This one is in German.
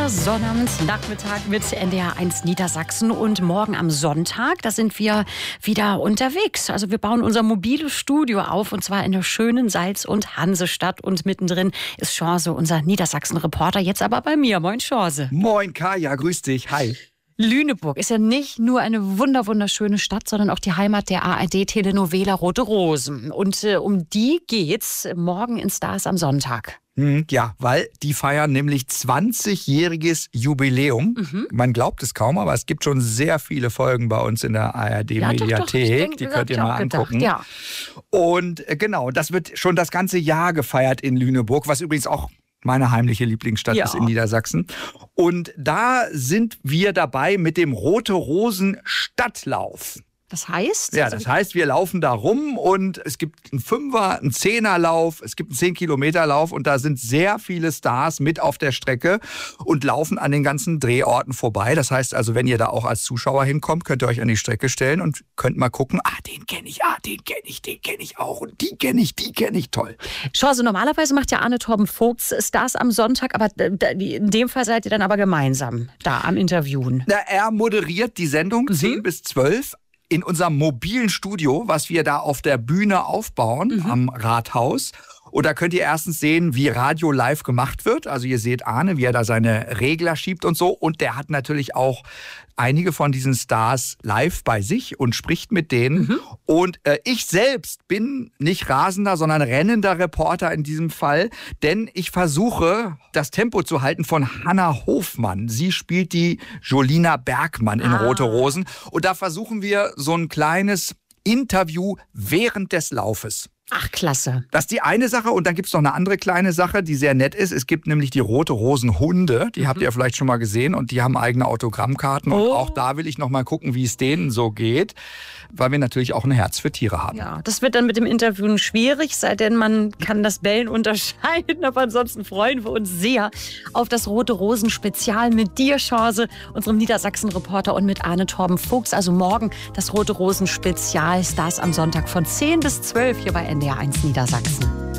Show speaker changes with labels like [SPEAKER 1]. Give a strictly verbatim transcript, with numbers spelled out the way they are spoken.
[SPEAKER 1] Sonnabendnachmittag mit N D R eins Niedersachsen und morgen am Sonntag, da sind wir wieder unterwegs. Also wir bauen unser mobiles Studio auf und zwar in der schönen Salz- und Hansestadt und mittendrin ist Chance, unser Niedersachsen-Reporter, jetzt aber bei mir. Moin Chance.
[SPEAKER 2] Moin Kaya, grüß dich, hi.
[SPEAKER 1] Lüneburg ist ja nicht nur eine wunder wunderschöne Stadt, sondern auch die Heimat der A R D-Telenovela Rote Rosen. Und äh, um die geht's morgen in Stars am Sonntag.
[SPEAKER 2] Ja, weil die feiern nämlich zwanzigjähriges Jubiläum. Mhm. Man glaubt es kaum, aber es gibt schon sehr viele Folgen bei uns in der A R D-Mediathek. Ja, die könnt ihr mal angucken. Gedacht, ja. Und äh, genau, das wird schon das ganze Jahr gefeiert in Lüneburg, was übrigens auch meine heimliche Lieblingsstadt ja. ist in Niedersachsen. Und da sind wir dabei mit dem Rote Rosen Stadtlauf.
[SPEAKER 1] Das heißt?
[SPEAKER 2] Ja, das heißt, wir laufen da rum und es gibt einen Fünfer, einen Zehnerlauf, es gibt einen zehn-Kilometer-Lauf und da sind sehr viele Stars mit auf der Strecke und laufen an den ganzen Drehorten vorbei. Das heißt also, wenn ihr da auch als Zuschauer hinkommt, könnt ihr euch an die Strecke stellen und könnt mal gucken, ah, den kenne ich, ah, den kenne ich, den kenne ich auch und die kenne ich, die kenne ich, toll.
[SPEAKER 1] Chance, normalerweise macht ja Arne Torben Vogts Stars am Sonntag, aber in dem Fall seid ihr dann aber gemeinsam da am Interviewen.
[SPEAKER 2] Na, er moderiert die Sendung mhm. zehn bis zwölf. In unserem mobilen Studio, was wir da auf der Bühne aufbauen, mhm. am Rathaus. Und da könnt ihr erstens sehen, wie Radio live gemacht wird. Also ihr seht Arne, wie er da seine Regler schiebt und so. Und der hat natürlich auch einige von diesen Stars live bei sich und spricht mit denen. Mhm. Und äh, ich selbst bin nicht rasender, sondern rennender Reporter in diesem Fall. Denn ich versuche, das Tempo zu halten von Hannah Hofmann. Sie spielt die Jolina Bergmann in ah. Rote Rosen. Und da versuchen wir so ein kleines Interview während des Laufes.
[SPEAKER 1] Ach, klasse.
[SPEAKER 2] Das ist die eine Sache und dann gibt es noch eine andere kleine Sache, die sehr nett ist. Es gibt nämlich die Rote Rosen Hunde, die mhm. habt ihr ja vielleicht schon mal gesehen und die haben eigene Autogrammkarten. Oh. Und auch da will ich noch mal gucken, wie es denen so geht, weil wir natürlich auch ein Herz für Tiere haben.
[SPEAKER 1] Ja, das wird dann mit dem Interviewen schwierig, sei denn man kann das Bellen unterscheiden. Aber ansonsten freuen wir uns sehr auf das Rote Rosen Spezial mit dir, Chance, unserem Niedersachsen-Reporter und mit Arne Torben Vogts. Also morgen das Rote Rosen Spezial, Stars am Sonntag von zehn bis zwölf hier bei N D R eins Niedersachsen.